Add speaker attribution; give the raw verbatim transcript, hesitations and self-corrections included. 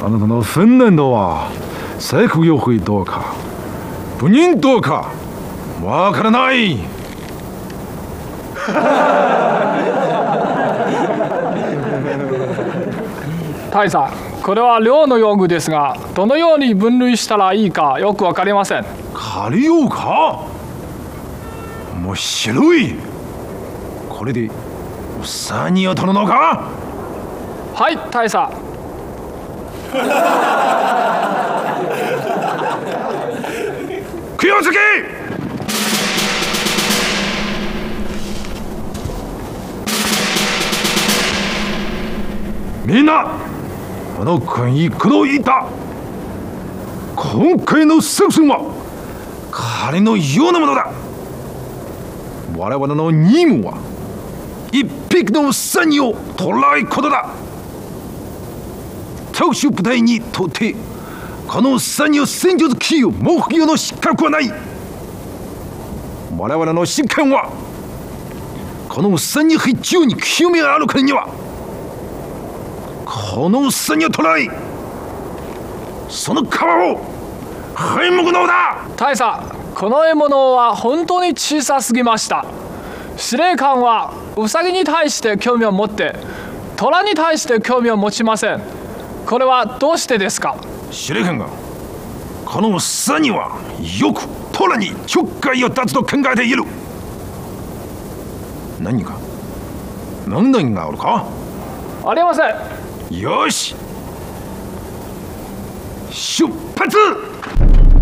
Speaker 1: あなたの訓練度は成功力どうか部人どうかわからない。
Speaker 2: 大佐、これは寮の用具ですが、どのように分類したらいいかよくわかりません。
Speaker 1: 借りようか。面白い。これでウサギを取るのか。
Speaker 2: はい、大佐。
Speaker 1: 気をつけ。みんなあの子に工藤いた。今回の作戦は彼のようなものだ。我々の任務は一匹のウサギを捕らえることだ。特殊部隊にとってこのウサギを戦術キーを目標の資格はない。我々の疾患はこのウサギ非常に興味があるからにはこのウサギを捕らえその皮を剥むのだ。
Speaker 2: 大佐、この獲物は本当に小さすぎました。司令官はウサギに対して興味を持って虎に対して興味を持ちません。これはどうしてですか。
Speaker 1: 司令官がこのウサギはよく虎にちょっかいを出すと考えている。何か問題があるか。
Speaker 2: ありません。
Speaker 1: よし出発。